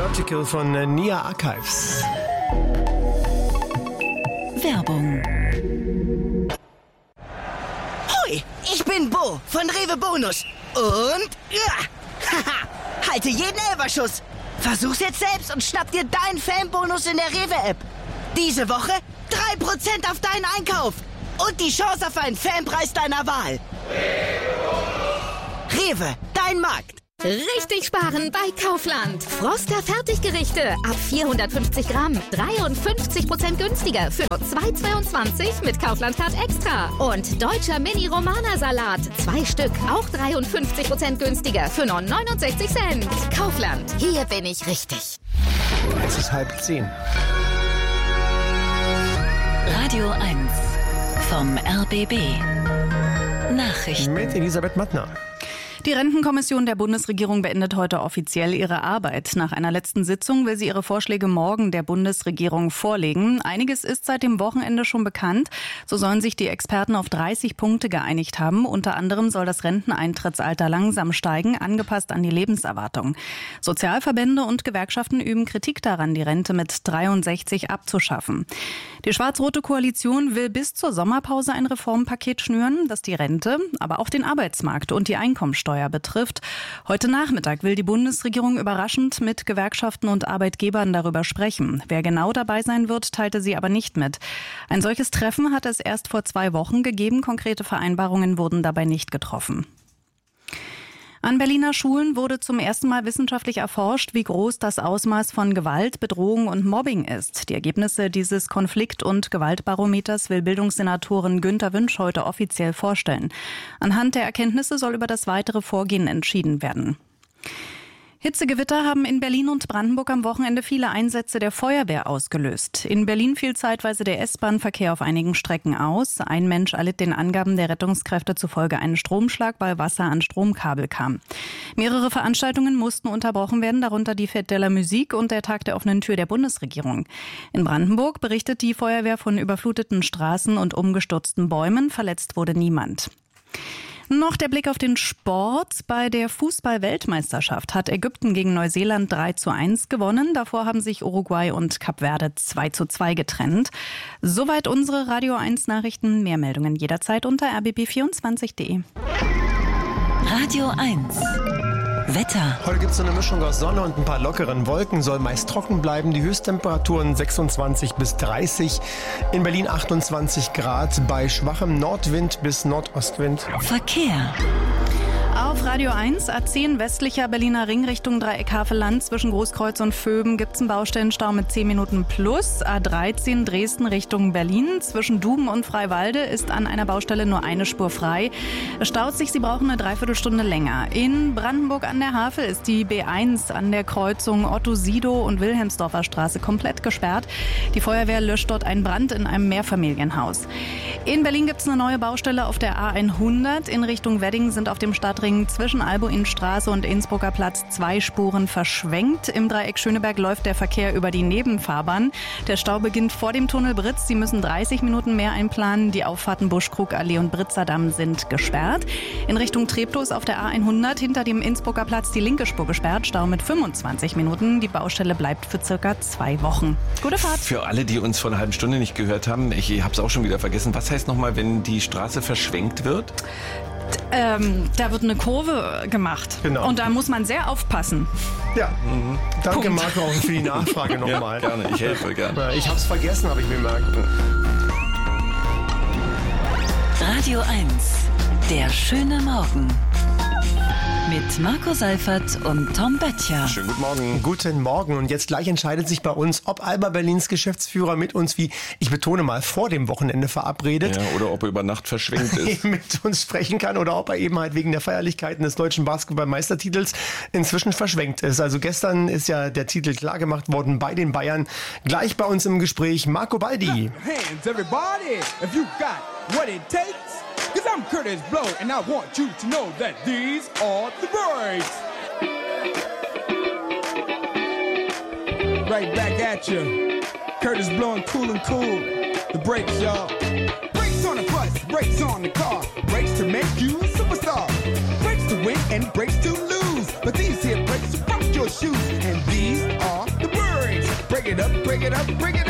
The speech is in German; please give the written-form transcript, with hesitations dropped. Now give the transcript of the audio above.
Vertical von Nia Archives. Werbung. Hoi, ich bin Bo von Rewe Bonus. Und halte jeden Elferschuss. Versuch's jetzt selbst und schnapp dir deinen Fanbonus in der Rewe-App. Diese Woche 3% auf deinen Einkauf. Und die Chance auf einen Fanpreis deiner Wahl. Rewe, dein Markt. Richtig sparen bei Kaufland. Froster Fertiggerichte ab 450 Gramm. 53% günstiger für 2,22 mit Kaufland Card Extra. Und deutscher Mini-Romana-Salat. 2 Stück, auch 53% günstiger für nur 69 Cent. Kaufland, hier bin ich richtig. Es ist 9:30. Radio 1 vom RBB. Nachrichten. Mit Elisabeth Mattner. Die Rentenkommission der Bundesregierung beendet heute offiziell ihre Arbeit. Nach einer letzten Sitzung will sie ihre Vorschläge morgen der Bundesregierung vorlegen. Einiges ist seit dem Wochenende schon bekannt. So sollen sich die Experten auf 30 Punkte geeinigt haben. Unter anderem soll das Renteneintrittsalter langsam steigen, angepasst an die Lebenserwartung. Sozialverbände und Gewerkschaften üben Kritik daran, die Rente mit 63 abzuschaffen. Die schwarz-rote Koalition will bis zur Sommerpause ein Reformpaket schnüren, das die Rente, aber auch den Arbeitsmarkt und die Einkommensteuer betrifft. Heute Nachmittag will die Bundesregierung überraschend mit Gewerkschaften und Arbeitgebern darüber sprechen. Wer genau dabei sein wird, teilte sie aber nicht mit. Ein solches Treffen hat es erst vor 2 Wochen gegeben. Konkrete Vereinbarungen wurden dabei nicht getroffen. An Berliner Schulen wurde zum ersten Mal wissenschaftlich erforscht, wie groß das Ausmaß von Gewalt, Bedrohung und Mobbing ist. Die Ergebnisse dieses Konflikt- und Gewaltbarometers will Bildungssenatorin Günter Wünsch heute offiziell vorstellen. Anhand der Erkenntnisse soll über das weitere Vorgehen entschieden werden. Hitzegewitter haben in Berlin und Brandenburg am Wochenende viele Einsätze der Feuerwehr ausgelöst. In Berlin fiel zeitweise der S-Bahn-Verkehr auf einigen Strecken aus. Ein Mensch erlitt den Angaben der Rettungskräfte zufolge einen Stromschlag, weil Wasser an Stromkabel kam. Mehrere Veranstaltungen mussten unterbrochen werden, darunter die Fête de la Musique und der Tag der offenen Tür der Bundesregierung. In Brandenburg berichtet die Feuerwehr von überfluteten Straßen und umgestürzten Bäumen. Verletzt wurde niemand. Noch der Blick auf den Sport. Bei der Fußball-Weltmeisterschaft hat Ägypten gegen Neuseeland 3:1 gewonnen. Davor haben sich Uruguay und Kap Verde 2:2 getrennt. Soweit unsere Radio 1 Nachrichten. Mehr Meldungen jederzeit unter rbb24.de. Radio 1 Wetter. Heute gibt es so eine Mischung aus Sonne und ein paar lockeren Wolken. Soll meist trocken bleiben. Die Höchsttemperaturen 26 bis 30. In Berlin 28 Grad bei schwachem Nordwind bis Nordostwind. Verkehr. Auf Radio 1, A10 westlicher Berliner Ring Richtung Dreieck Havelland zwischen Großkreuz und Vöben gibt es einen Baustellenstau mit 10 Minuten plus. A13 Dresden Richtung Berlin zwischen Duben und Freiwalde ist an einer Baustelle nur eine Spur frei. Es staut sich, Sie brauchen eine Dreiviertelstunde länger. In Brandenburg an der Havel ist die B1 an der Kreuzung Otto-Sidow und Wilhelmsdorfer Straße komplett gesperrt. Die Feuerwehr löscht dort einen Brand in einem Mehrfamilienhaus. In Berlin gibt es eine neue Baustelle auf der A100. In Richtung Wedding sind auf dem Stadtring zwischen Albuinstraße und Innsbrucker Platz 2 Spuren verschwenkt. Im Dreieck Schöneberg läuft der Verkehr über die Nebenfahrbahn. Der Stau beginnt vor dem Tunnel Britz. Sie müssen 30 Minuten mehr einplanen. Die Auffahrten Buschkrugallee und Britzerdamm sind gesperrt. In Richtung Treptow ist auf der A100 hinter dem Innsbrucker Platz die linke Spur gesperrt. Stau mit 25 Minuten. Die Baustelle bleibt für circa 2 Wochen. Gute Fahrt. Für alle, die uns vor einer halben Stunde nicht gehört haben, ich habe es auch schon wieder vergessen. Was heißt nochmal, wenn die Straße verschwenkt wird? Da wird eine Kurve gemacht. Genau. Und da muss man sehr aufpassen. Ja, danke Punkt. Marco auch für die Nachfrage nochmal. Ja, gerne, ich helfe gerne. Ich hab's vergessen, habe ich bemerkt. Radio 1 Der schöne Morgen mit Marco Seifert und Tom Böttcher. Schönen guten Morgen. Guten Morgen. Und jetzt gleich entscheidet sich bei uns, ob Alba Berlins Geschäftsführer mit uns, wie ich betone mal, vor dem Wochenende verabredet, Ja, oder ob er über Nacht verschwenkt ist. mit uns sprechen kann oder ob er eben halt wegen der Feierlichkeiten des deutschen Basketballmeistertitels inzwischen verschwenkt ist. Also gestern ist ja der Titel klargemacht worden bei den Bayern. Gleich bei uns im Gespräch Marco Baldi. Hands, everybody, if you got what it takes. Cause I'm Curtis Blow, and I want you to know that these are the breaks. Right back at you. Curtis Blow and Cool. The breaks, y'all. Brakes on the bus, brakes on the car. Brakes to make you a superstar. Brakes to win and brakes to lose. But these here brakes rock your shoes. And these are break it up, break it